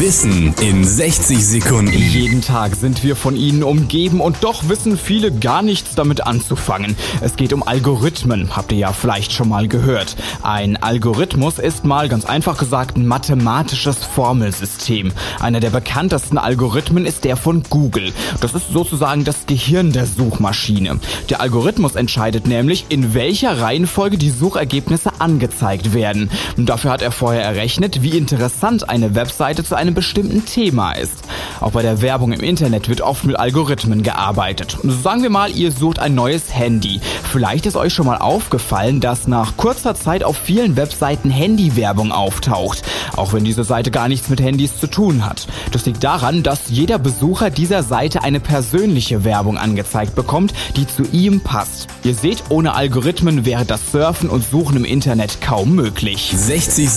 Wissen in 60 Sekunden. Jeden Tag sind wir von ihnen umgeben und doch wissen viele gar nichts damit anzufangen. Es geht um Algorithmen, habt ihr ja vielleicht schon mal gehört. Ein Algorithmus ist mal ganz einfach gesagt ein mathematisches Formelsystem. Einer der bekanntesten Algorithmen ist der von Google. Das ist sozusagen das Gehirn der Suchmaschine. Der Algorithmus entscheidet nämlich, in welcher Reihenfolge die Suchergebnisse angezeigt werden. Und dafür hat er vorher errechnet, wie interessant eine Webseite zu einem bestimmten Thema ist. Auch bei der Werbung im Internet wird oft mit Algorithmen gearbeitet. Sagen wir mal, ihr sucht ein neues Handy. Vielleicht ist euch schon mal aufgefallen, dass nach kurzer Zeit auf vielen Webseiten Handywerbung auftaucht, auch wenn diese Seite gar nichts mit Handys zu tun hat. Das liegt daran, dass jeder Besucher dieser Seite eine persönliche Werbung angezeigt bekommt, die zu ihm passt. Ihr seht, ohne Algorithmen wäre das Surfen und Suchen im Internet kaum möglich. 60